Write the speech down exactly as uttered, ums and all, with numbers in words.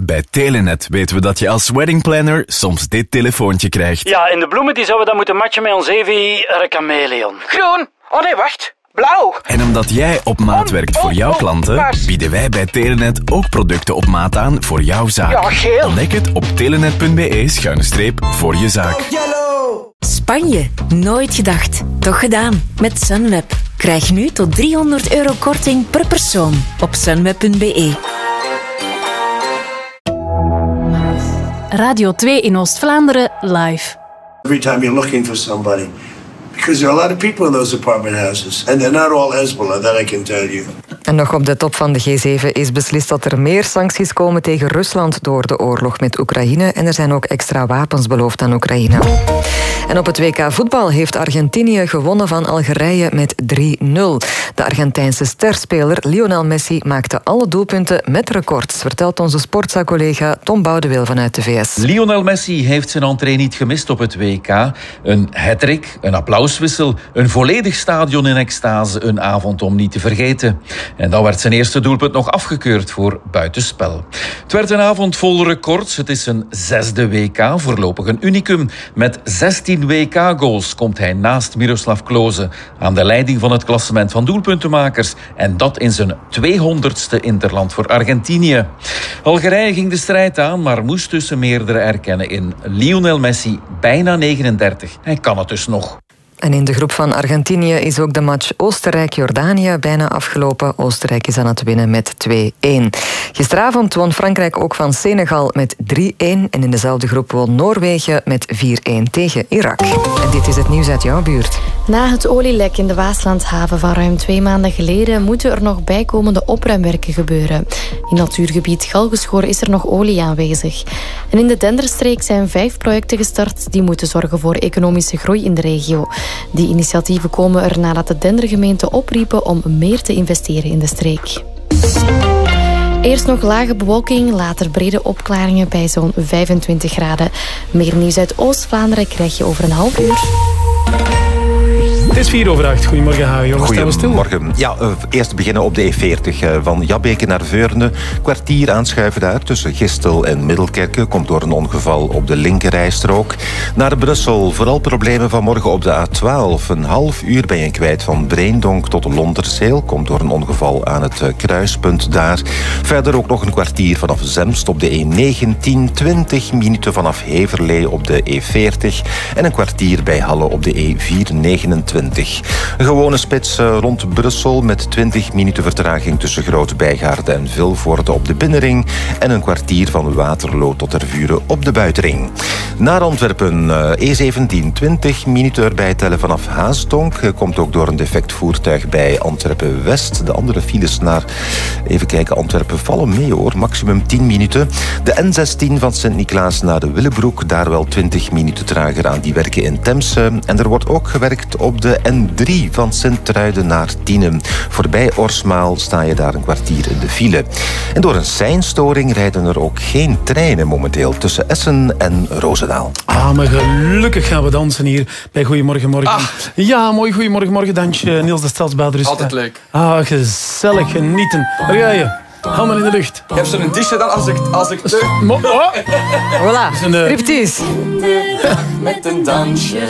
Bij Telenet weten we dat je als weddingplanner soms dit telefoontje krijgt. Ja, en de bloemen die zouden dan moeten matchen met ons Evi chameleon. Groen. Oh nee, wacht. Blauw. En omdat jij op maat werkt voor jouw klanten, bieden wij bij Telenet ook producten op maat aan voor jouw zaak. Ja, geel. Ontdek het op telenet.be schuine streep voor je zaak. Spanje. Nooit gedacht. Toch gedaan. Met Sunweb. Krijg nu tot driehonderd euro korting per persoon op sunweb punt be. Radio twee in Oost-Vlaanderen live. Every time you're looking for somebody. Because there are a lot of people in those apartment houses. And they're not all Hezbollah, that I can tell you. En nog op de top van de G zeven is beslist dat er meer sancties komen tegen Rusland door de oorlog met Oekraïne. En er zijn ook extra wapens beloofd aan Oekraïne. En op het W K voetbal heeft Argentinië gewonnen van Algerije met drie nul. De Argentijnse sterspeler Lionel Messi maakte alle doelpunten met records, vertelt onze sportza-collega Tom Boudewil vanuit de V S. Lionel Messi heeft zijn entree niet gemist op het W K. Een hat-trick, een applauswissel, een volledig stadion in extase, een avond om niet te vergeten. En dan werd zijn eerste doelpunt nog afgekeurd voor buitenspel. Het werd een avond vol records. Het is zijn zesde W K, voorlopig een unicum. Met zestien W K-goals komt hij naast Miroslav Klose aan de leiding van het klassement van doelpuntenmakers. En dat in zijn tweehonderdste interland voor Argentinië. Algerije ging de strijd aan, maar moest tussen meerdere erkennen in Lionel Messi, bijna negenendertig. Hij kan het dus nog. En in de groep van Argentinië is ook de match Oostenrijk-Jordanië bijna afgelopen. Oostenrijk is aan het winnen met twee een. Gisteravond won Frankrijk ook van Senegal met drie een. En in dezelfde groep won Noorwegen met vier een tegen Irak. En dit is het nieuws uit jouw buurt. Na het olielek in de Waaslandhaven van ruim twee maanden geleden moeten er nog bijkomende opruimwerken gebeuren. In natuurgebied Galgeschoor is er nog olie aanwezig. En in de Denderstreek zijn vijf projecten gestart die moeten zorgen voor economische groei in de regio. Die initiatieven komen er nadat de Dendergemeente opriepen om meer te investeren in de streek. Eerst nog lage bewolking, later brede opklaringen bij zo'n vijfentwintig graden. Meer nieuws uit Oost-Vlaanderen krijg je over een half uur. Het is vier over acht. Goedemorgen, Hajo. Goedemorgen. Ja, uh, eerst beginnen op de E veertig. Uh, van Jabbeke naar Veurne. Kwartier aanschuiven daar tussen Gistel en Middelkerke. Komt door een ongeval op de linkerrijstrook. Naar Brussel. Vooral problemen vanmorgen op de A twaalf. Een half uur ben je kwijt van Breendonk tot Londerzeel. Komt door een ongeval aan het uh, kruispunt daar. Verder ook nog een kwartier vanaf Zemst op de E negentien. twintig minuten vanaf Heverlee op de E veertig. En een kwartier bij Halle op de E vierhonderdnegenentwintig. Een gewone spits rond Brussel met twintig minuten vertraging tussen Groot-Bijgaarde en Vilvoorde op de binnenring en een kwartier van Waterloo tot Tervuren op de buitenring. Naar Antwerpen, E zeventien, twintig minuten erbij tellen vanaf Haasdonk. Komt ook door een defect voertuig bij Antwerpen-West. De andere files naar, even kijken, Antwerpen vallen mee hoor, maximum tien minuten. De N zestien van Sint-Niklaas naar de Willebroek, daar wel twintig minuten trager aan die werken in Temse. En er wordt ook gewerkt op de N drie van Sint-Truiden naar Tienen. Voorbij Orsmaal sta je daar een kwartier in de file. En door een seinstoring rijden er ook geen treinen momenteel tussen Essen en Roosendaal. Ah, maar gelukkig gaan we dansen hier bij Goedemorgen Morgen. Ah. Ja, mooi Goedemorgen Morgen dansje. Niels de Stadsbader. Altijd leuk. Ah, gezellig, genieten. Daar ga je. Handen in de lucht. Je hebt zo'n disje dan als ik... Als ik te... Mo- oh. Voilà, striptease. Met een dansje.